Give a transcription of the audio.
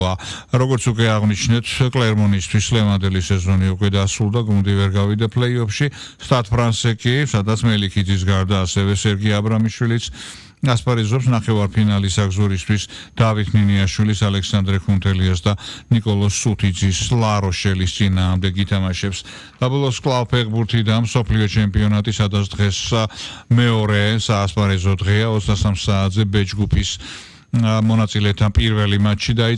როგორც უკვე აღნიშნეთ, კლერმონისთვის ლევანდელის სეზონი უკვე დასრულდა, გუნდი ვერ გავიდა პლეი-ოფში. სტად ფრანსე კი, სადაც მელიქიძის გარდა ასევე სერგი აბრამიშვილიც ასპარეზობს ნახევარფინალის აგზურისთვის დავით ნინიაშვილის, ალექსანდრე ხუნთელიას და ნიკოლოზ სუთიძის ლაროშელის წინააღმდეგ ითამაშებს. დაბლოს კლავ ფეხბურთი და მსოფლიო ჩემპიონატი, სადაც დღეს მეორე საასპარეზო დღეა 23 საათზე ბ ჯგუფის მონაწილეთან პირველი მატჩი დაიწყო.